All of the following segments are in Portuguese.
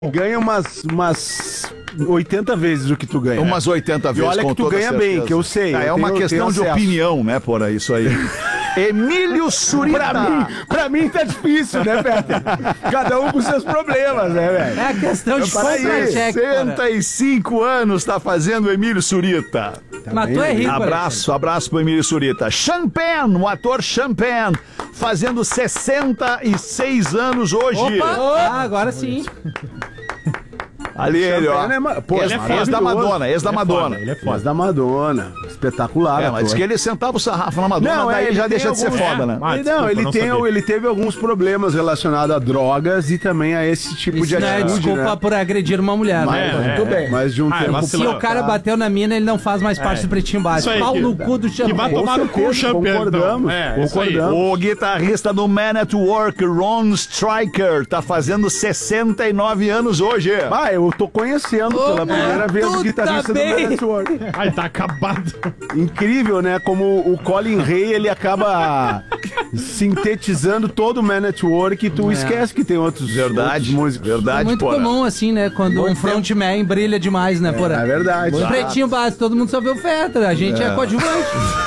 ganha umas 80 vezes o que tu ganha. Umas 80 vezes, e olha com que tu toda ganha certeza. bem, que eu sei. É uma questão de opinião, né, por aí, isso aí. Emílio Surita. Pra mim tá difícil, né, Peter? Cada um com seus problemas, né, velho? É a questão de Aí, 65 anos tá fazendo o Emílio Surita. Mas tu é rico, Abraço pro Emílio Surita. Champagne, o ator Champagne, fazendo 66 anos hoje. Opa! Agora sim. Ali ele, ó. Ex da Madonna, Ele é foda. Da Madonna. Espetacular. Mas diz que ele sentava o sarrafo na Madonna, daí ele já deixa de ser foda, né? Ele teve alguns problemas relacionados a drogas e também a esse tipo de atitude, desculpa por agredir uma mulher. Muito bem. Mas de um tempo... Se o cara bateu na mina, ele não faz mais parte do Pretinho Básico. Pau no cu do Champagne. Que vai tomar no cu o Champagne. Concordamos. O guitarrista do Man at Work, Ron Stryker, tá fazendo 69 anos hoje. Eu tô conhecendo pela primeira vez o guitarrista do Man at Work. Ai, tá acabado. Incrível, né? Como o Colin Hay, ele acaba sintetizando todo o Man at Work e tu esquece que tem outros músicos. É muito comum, assim, né? Quando um frontman brilha demais, né, porra? É verdade. O Pretinho Básico, todo mundo só vê o Fetra. A gente é coadjuvante.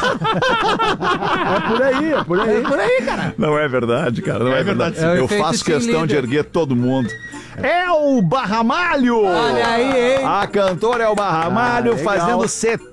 É por aí, cara. Não é verdade, cara. Não é verdade. Eu faço questão de erguer todo mundo. É o Barramalho! Olha aí, hein? A cantora é o Barramalho, fazendo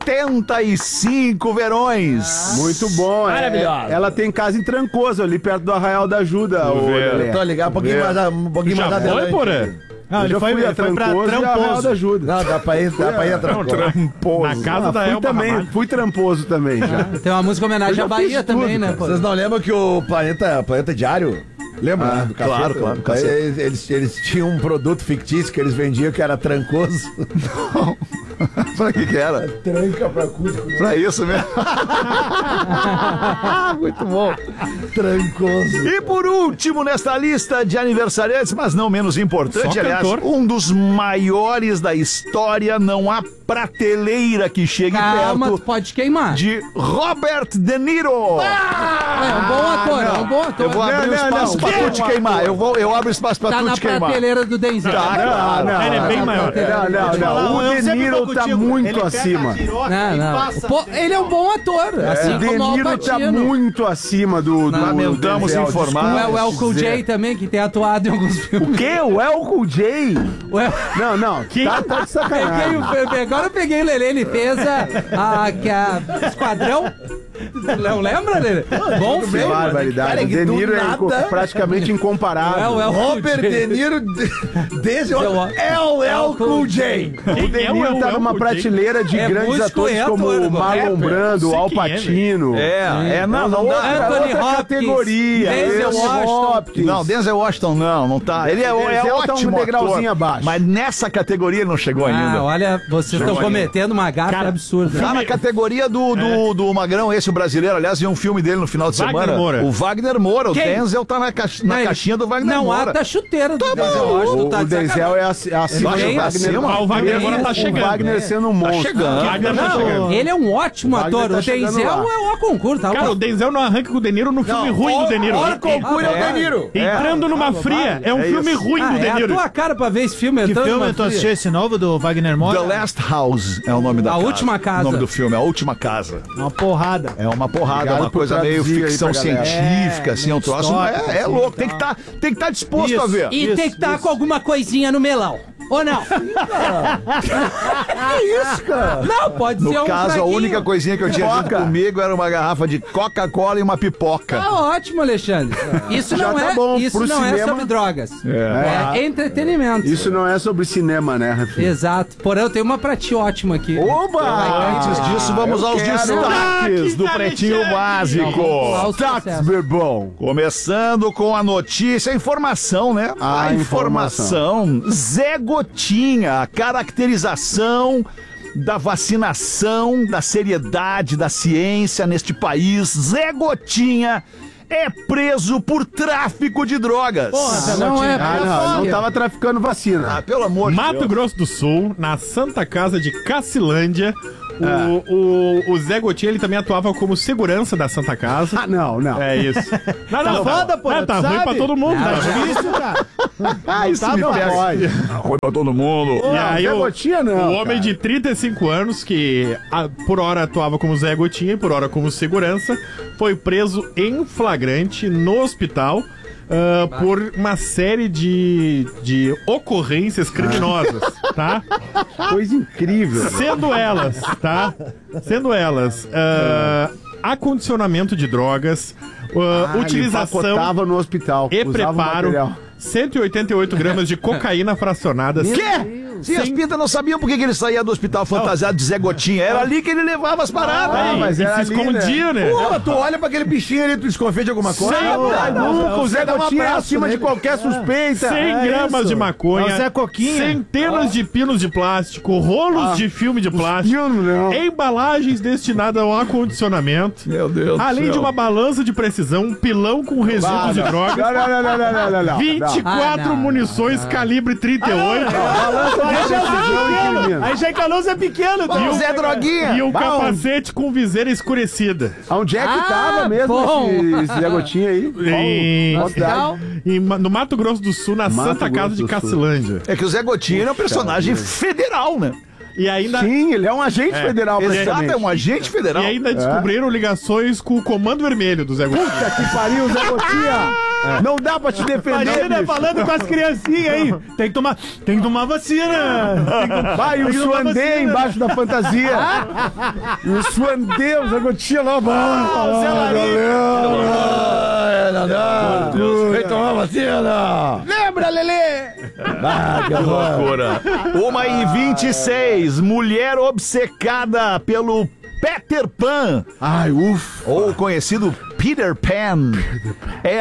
75 verões. Muito bom. Maravilhosa. Ela tem casa em Trancoso, ali perto do Arraial da Ajuda. Tô ligado, um pouquinho mais adelante. Não, ele foi pra Tramposo. Ajuda. Não, dá pra ir a Tramposo. Na casa da Elba Ramalho. Fui Tramposo também, já. Tem uma música em homenagem à Bahia também, né, pô? Vocês não lembram que o Planeta Diário... Lembra, né, do café? Claro. Eles tinham um produto fictício que eles vendiam que era Trancoso. Pra que era? Tranca pra acústico. Pra isso mesmo. Muito bom. Trancoso. E por último, nesta lista de aniversariantes, mas não menos importante, aliás, cantor. um dos maiores da história, não há prateleira que chegue Calma, tu perto pode queimar. de Robert De Niro. É um bom ator, é um bom ator. Eu vou abrir o espaço pra tu te queimar. Eu abro espaço pra Tá tu na te queimar. prateleira do Denzel. Ele é bem maior. Não. O De Niro tá muito acima. Pô, ele é um bom ator, assim O De como o Niro tá Alpatino. muito acima do Lamentamos Denzel, informar. O El Cool J também, que tem atuado em alguns filmes. O quê? O El Cool J? Não. Quem? Tá de sacanagem. Agora eu peguei o Lelê, ele fez a Esquadrão. Não lembra, Lelê? Bom Que filme. barbaridade. Cara, O que De do Niro é nada- praticamente incomparável. Robert De Niro LL Cool J. O De Niro tá numa prateleira de É grandes músico atores e como ator, o Marlon Brando, sei Al quem é, Pacino. Não dá. Anthony outra Hopkins, categoria. Denzel Esse Washington. Hopkins. Não, Denzel Washington não tá. Ele é Denzel tá um ótimo degrauzinho ator, abaixo. mas nessa categoria ele não chegou ainda. Olha, vocês estão cometendo uma gafe absurda. Tá na categoria do Magrão, esse o brasileiro. Aliás, vi um filme dele no final de Wagner semana. Moura. O Wagner Moura. Quem? O Denzel tá na caixinha do Wagner Não Moura. há tá chuteira do Denzel Washington. O Denzel é acima Bem do acima. Wagner. O Wagner agora tá chegando. O Wagner sendo um monstro. chegando. Wagner tá chegando. Ele é um ótimo Wagner ator. tá O chegando Denzel lá. é um concurso, tá? Cara, o Denzel não arranca com o De Niro no filme ruim do De Niro. Concurso é o De Niro. Entrando numa fria, é um filme ruim do De É a Niro. tua cara pra ver esse filme. Que entrando filme numa tu fria. assistiu esse novo do Wagner Moura? The Last House é o nome da A casa. Última Casa. O nome do filme, A Última Casa. Uma porrada. É uma porrada, Obrigado uma por coisa meio traduzir aí ficção pra galera. científica, assim, um troço. história, É louco, tem que estar disposto a ver. E tem que estar com alguma coisinha no melão. Ou não? Que isso, cara? Não, pode ser No um caso, a fraguinho. única coisinha que eu tinha junto comigo era uma garrafa de Coca-Cola e uma pipoca. Tá ótimo, Alexandre. Isso Já não tá é, bom isso pro não é cinema. sobre drogas. É entretenimento. Isso não é sobre cinema, né, Rafinha? Exato. Porém, eu tenho uma pra ti ótima aqui. Oba! Antes disso, vamos eu aos quero. destaques do Pretinho Básico. Aos Táxi, sucessos. bebão. Começando com a notícia, a informação, né? A informação. Zé Gotinha, a caracterização da vacinação, da seriedade, da ciência neste país. Zé Gotinha é preso por tráfico de drogas. Não é Não tava traficando vacina. Pelo amor de Mato Deus. Grosso do Sul, na Santa Casa de Cacilândia, O Zé Gotinha, ele também atuava como segurança da Santa Casa. Ah, não. É isso. Não, Tá foda, pô, tá tu ruim sabe? pra todo mundo. Tá Tá difícil, cara. Isso Tá me bom. pega. Ruim pra todo mundo. E aí, Zé o Gotinha não, homem cara. de 35 anos, que por hora atuava como Zé Gotinha e por hora como segurança, foi preso em flagrante no hospital por uma série de ocorrências criminosas, tá? Coisa incrível. Sendo elas, tá? Acondicionamento de drogas, utilização Tava no hospital. e usava preparo, material. 188 gramas de cocaína fracionada. Quê? Se as pintas não sabiam por que ele saía do hospital fantasiado de Zé Gotinha. Era ali que ele levava as paradas. Ah, mas e era se ali, escondia, né? Porra, tu olha pra aquele bichinho ali, tu desconfia de alguma coisa? Nunca, o Zé dá um Gotinha é abraço acima de nele. qualquer suspeita. 100 gramas de maconha, É o Zé Coquinha. centenas de pinos de plástico, rolos de filme de plástico, Não. embalagens destinadas ao acondicionamento, Meu Deus do além céu. de uma balança de precisão, um pilão com resíduos de drogas, Não. 24 munições calibre 38 Aí já encalou Zé Pequeno. E o Zé Droguinha. e um capacete com viseira escurecida. Onde é que tava mesmo bom. esse Zé Gotinha aí? Qual cidade? No Mato Grosso do Sul, na Mato Santa Casa Grosso de do Sul. Cacilândia. É que o Zé Gotinha é um personagem federal, né? E ainda... Sim, ele é um agente federal, Exato, praticamente. é um agente federal. E ainda descobriram ligações com o Comando Vermelho do Zé Gotinha. Puta que pariu, Zé Gotinha! Não dá pra te defender, Imagina bicho. falando com as criancinhas aí. Tem que tomar vacina. Vai, o Suandê embaixo da fantasia. E o Suandê, o Zé Gotinha lá. Zé Vem tomar vacina! Lembra, Lelê? Ah, que loucura! 1h26, mulher obcecada pelo Peter Pan, Ai, ufa. ou conhecido Peter Pan, é